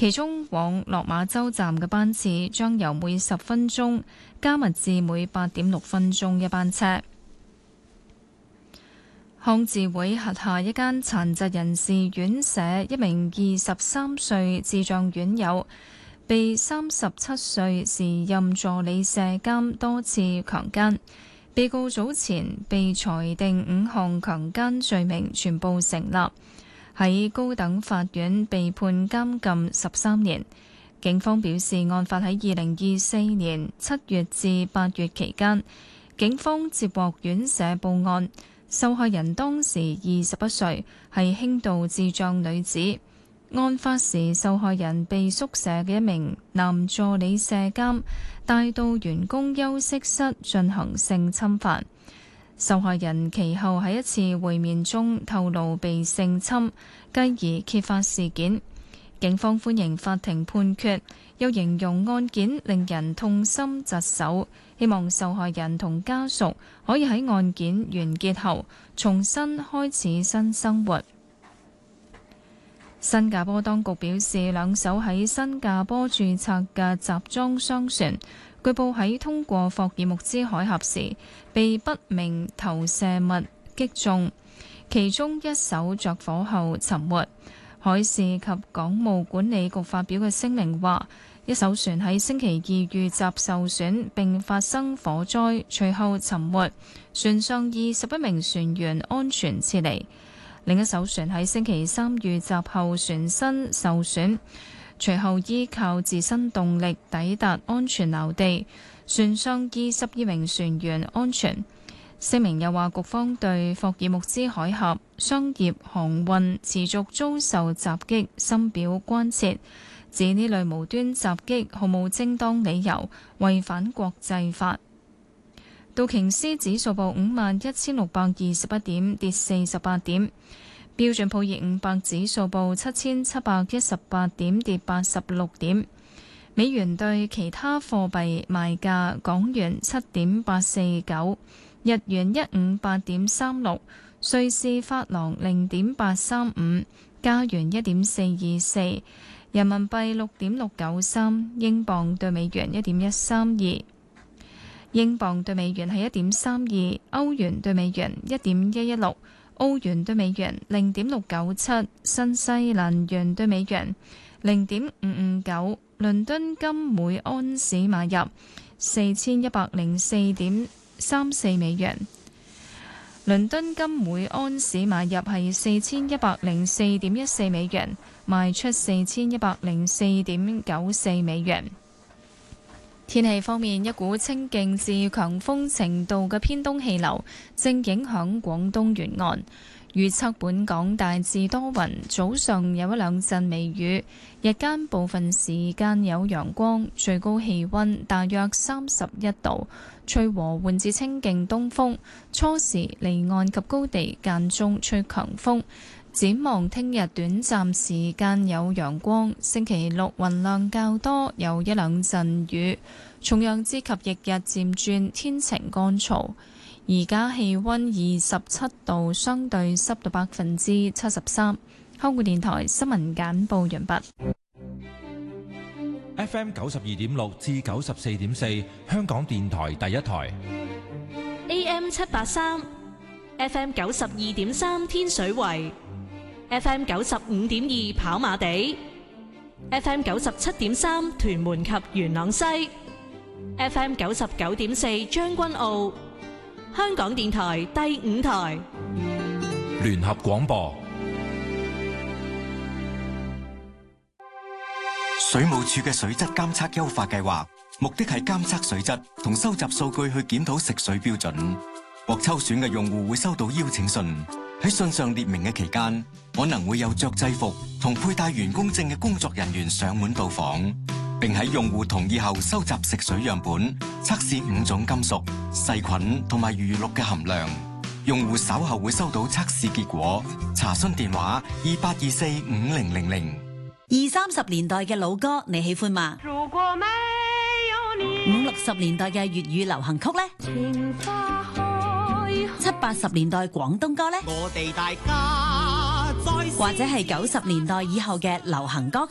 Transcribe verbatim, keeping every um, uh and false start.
其中往落馬洲站嘅班次將由每十分鐘加密至每八點六分鐘一班車。康智會轄下一間殘疾人士院舍，一名二十三歲智障院友被三十七歲時任助理舍監多次強姦，被告早前被裁定五項強姦罪名全部成立，喺高等法院被判監禁十三年。警方表示，案發喺二零二四年七月至八月期間，警方接獲院舍報案，受害人當時二十一歲，係輕度智障女子。案發時，受害人被宿舍嘅一名男助理舍監帶到員工休息室進行性侵犯。受害人其後喺一次會面中透露被性侵，繼而揭發事件。警方歡迎法庭判決，又形容案件令人痛心疾首，希望受害人同家屬可以喺案件完結後重新開始新生活。新加坡當局表示，兩艘喺新加坡註冊嘅集裝箱船，據報喺通過霍爾木茲海峽時被不明投射物擊中，其中一艘着火後沉沒。海事及港務管理局發表嘅聲明話，一艘船喺星期二遇襲受損並發生火災，隨後沉沒，船上二十一名船員安全撤離。另一艘船喺星期三遇襲後船身受損，隨後依靠自身動力抵達安全錨地，船上二十二名船員安全。聲明又話，局方對霍爾木茲海峽商業航運持續遭受襲擊深表關切，指呢類無端襲擊毫無正當理由，違反國際法。道瓊斯指數報五萬一千六百二十一點，跌四十八點。標準普爾五百指數報七千七百一十八點，跌八十六點。美元對其他貨幣賣價：港元七點八四九，日元一五八點三六，瑞士法郎零點八三五，加元一點四二四，人民幣六點六九三，英鎊對美元一點一三二。英鎊對美元係一點三二，歐元對美元一點一一六，澳元對美元零點六九七，新西蘭元對美元零點五五九。倫敦金每安士買入四千一百零四點三四美元。倫敦金每安士買入係四千一百零四點一四美元，賣出四千一百零四點九四美元。天氣方面，一股清勁至強風程度嘅偏東氣流正影響廣東沿岸，預測本港大致多雲，早上有一兩陣微雨，日間部分時間有陽光，最高氣溫大約三十一度，吹和緩至清勁東風，初時離岸及高地間中吹強風。展望聽日短暫時間有陽光，星期六雲量較多，有一兩陣雨。重陽之及翌日漸轉天晴乾燥。而家氣溫二十七度，相對濕度百分之七十三。香港電台新聞簡報完畢。 F M 九十二點六至九十四點四，香港電台第一台。 A M 七八三，F M 九十二點三天水圍。F M 九十五點二跑馬地，F M 九十七點三屯門及元朗西，F M 九十九點四將軍澳。香港電台第五台聯合廣播。 水務署嘅水質監測優化計劃，目的係監測水質同收集數據去檢討食水標準。獲抽選嘅用戶會收到邀請信。喺信上列明嘅期間，可能會有着制服同佩戴員工證嘅工作人員上門到訪，並喺用戶同意後收集食水樣本，測試五種金屬、細菌同埋餘氯嘅含量。用戶稍後會收到測試結果。查詢電話二八二四五零零零。 二三十年代嘅老歌你喜歡嗎？ 如果沒有你， 五六十年代嘅粵語流行曲呢？ 情花開， 七八十年代廣東歌呢？ 我哋大家在， 或者係九十年代以後嘅流行歌曲？